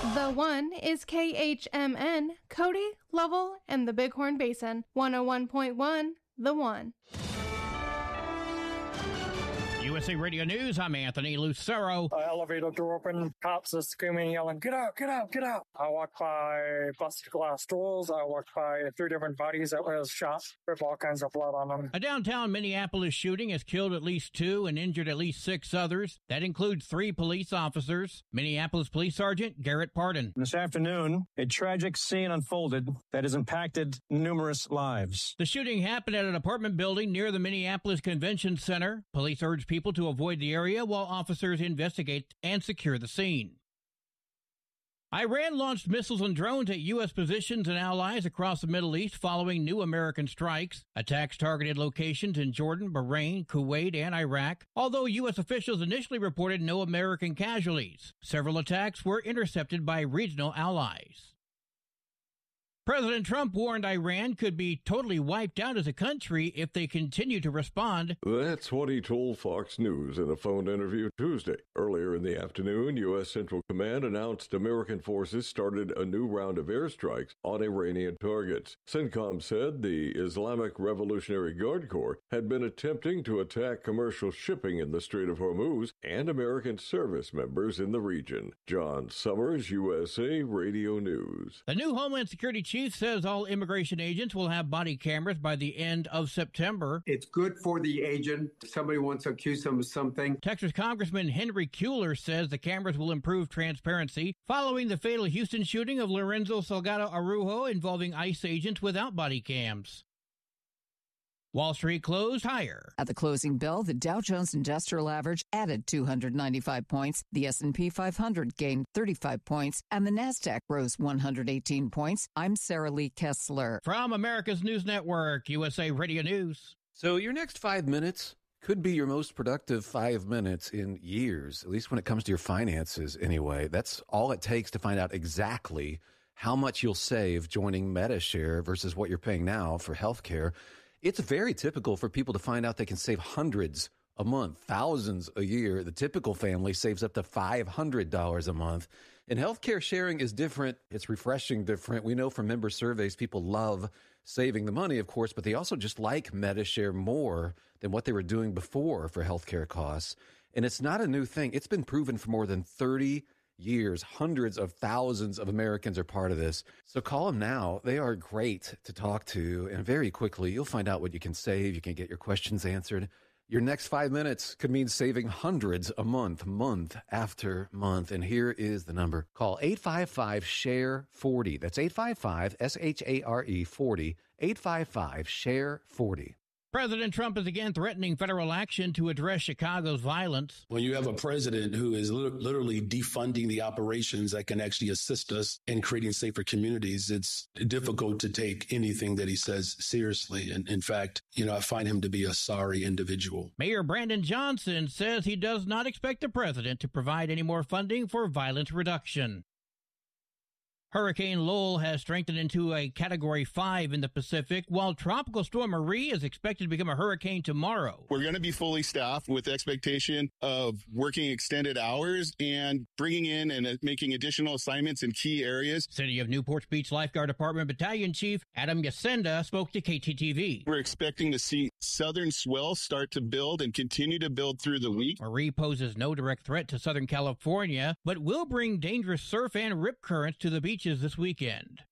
The One is KHMN, Cody, Lovell, and the Bighorn Basin. 101.1, The One. USA Radio News, I'm Anthony Lucero. Elevator door open, cops are screaming and yelling, "Get out, get out, get out." I walked by busted glass doors. I walked by 3 different bodies that was shot with all kinds of blood on them. A downtown Minneapolis shooting has killed at least 2 and injured at least 6 others. That includes 3 police officers. Minneapolis Police Sergeant Garrett Pardon. This afternoon, a tragic scene unfolded that has impacted numerous lives. The shooting happened at an apartment building near the Minneapolis Convention Center. Police urged people to avoid the area while officers investigate and secure the scene. Iran launched missiles and drones at U.S. positions and allies across the Middle East following new American strikes. Attacks targeted locations in Jordan, Bahrain, Kuwait, and Iraq, although U.S. officials initially reported no American casualties. Several attacks were intercepted by regional allies. President Trump warned Iran could be totally wiped out as a country if they continue to respond. That's what he told Fox News in a phone interview Tuesday. Earlier in the afternoon, U.S. Central Command announced American forces started a new round of airstrikes on Iranian targets. CENTCOM said the Islamic Revolutionary Guard Corps had been attempting to attack commercial shipping in the Strait of Hormuz and American service members in the region. John Summers, USA Radio News. The new Homeland Security chief says all immigration agents will have body cameras by the end of September. It's good for the agent. If somebody wants to accuse them of something. Texas Congressman Henry Kuehler says the cameras will improve transparency following the fatal Houston shooting of Lorenzo Salgado Araujo involving ICE agents without body cams. Wall Street closed higher. At the closing bell, the Dow Jones Industrial Average added 295 points, the S&P 500 gained 35 points, and the Nasdaq rose 118 points. I'm Sarah Lee Kessler. From America's News Network, USA Radio News. So your next 5 minutes could be your most productive 5 minutes in years, at least when it comes to your finances anyway. That's all it takes to find out exactly how much you'll save joining Medi-Share versus what you're paying now for healthcare. It's very typical for people to find out they can save hundreds a month, thousands a year. The typical family saves up to $500 a month. And healthcare sharing is different. It's refreshing different. We know from member surveys, people love saving the money, of course, but they also just like Medi-Share more than what they were doing before for healthcare costs. And it's not a new thing. It's been proven for more than 30 years. Hundreds of thousands of Americans are part of this. So call them now. They are great to talk to. And very quickly, you'll find out what you can save. You can get your questions answered. Your next 5 minutes could mean saving hundreds a month, month after month. And here is the number. Call 855-SHARE-40. That's 855-SHARE 40. 855-SHARE-40. President Trump is again threatening federal action to address Chicago's violence. When you have a president who is literally defunding the operations that can actually assist us in creating safer communities, it's difficult to take anything that he says seriously. And in fact, I find him to be a sorry individual. Mayor Brandon Johnson says he does not expect the president to provide any more funding for violence reduction. Hurricane Lowell has strengthened into a Category 5 in the Pacific, while Tropical Storm Marie is expected to become a hurricane tomorrow. We're going to be fully staffed with the expectation of working extended hours and bringing in and making additional assignments in key areas. City of Newport Beach Lifeguard Department Battalion Chief Adam Yacenda spoke to KTTV. We're expecting to see southern swells start to build and continue to build through the week. Marie poses no direct threat to Southern California, but will bring dangerous surf and rip currents to the beaches this weekend.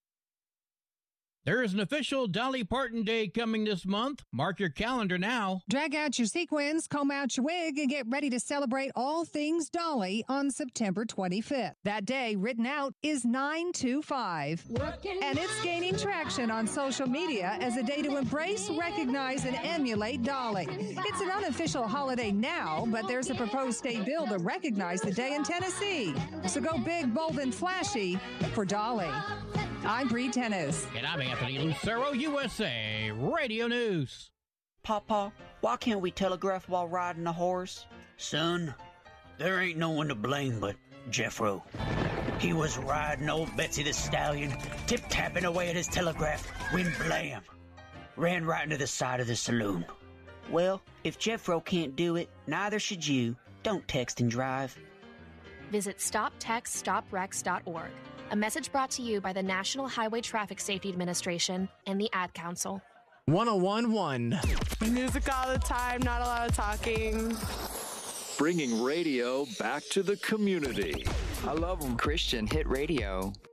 There is an official Dolly Parton Day coming this month. Mark your calendar now. Drag out your sequins, comb out your wig, and get ready to celebrate all things Dolly on September 25th. That day, written out, is 925. And it's gaining traction on social media as a day to embrace, recognize, and emulate Dolly. It's an unofficial holiday now, but there's a proposed state bill to recognize the day in Tennessee. So go big, bold, and flashy for Dolly. I'm Bree Tennis. And I'm Anthony Lucero, USA Radio News. Papa, why can't we telegraph while riding a horse? Son, there ain't no one to blame but Jeffro. He was riding old Betsy the Stallion, tip-tapping away at his telegraph, when blam, ran right into the side of the saloon. Well, if Jeffro can't do it, neither should you. Don't text and drive. visit stoptextsstopwrecks.org. A message brought to you by the National Highway Traffic Safety Administration and the Ad Council. 101.1. Music all the time, not a lot of talking. Bringing radio back to the community. I love them. Christian Hit Radio.